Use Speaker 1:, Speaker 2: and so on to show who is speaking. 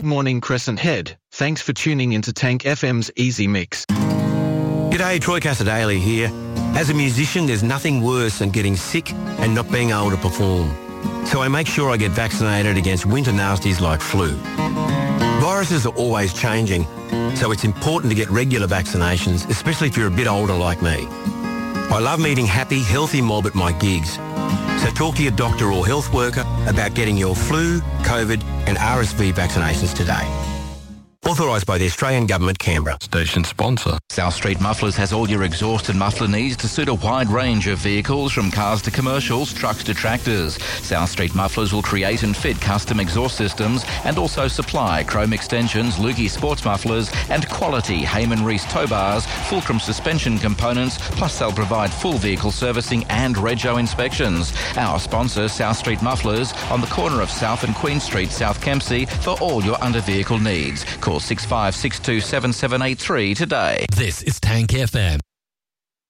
Speaker 1: Good morning, Crescent Head. Thanks for tuning into Tank FM's Easy Mix.
Speaker 2: G'day, Troy Casadale here. As a musician, there's nothing worse than getting sick and not being able to perform. So I make sure I get vaccinated against winter nasties like flu. Viruses are always changing, so it's important to get regular vaccinations, especially if you're a bit older like me. I love meeting happy, healthy mob at my gigs. So talk to your doctor or health worker about getting your flu, COVID and RSV vaccinations today. Authorised by the Australian Government, Canberra.
Speaker 3: Station sponsor.
Speaker 4: South Street Mufflers has all your exhaust and muffler needs to suit a wide range of vehicles, from cars to commercials, trucks to tractors. South Street Mufflers will create and fit custom exhaust systems and also supply chrome extensions, Lukey sports mufflers and quality Heyman Reese tow bars, Fulcrum suspension components, plus they'll provide full vehicle servicing and rego inspections. Our sponsor, South Street Mufflers, on the corner of South and Queen Street, South Kempsey, for all your under-vehicle needs. Call 65627783 today.
Speaker 5: This is Tank FM.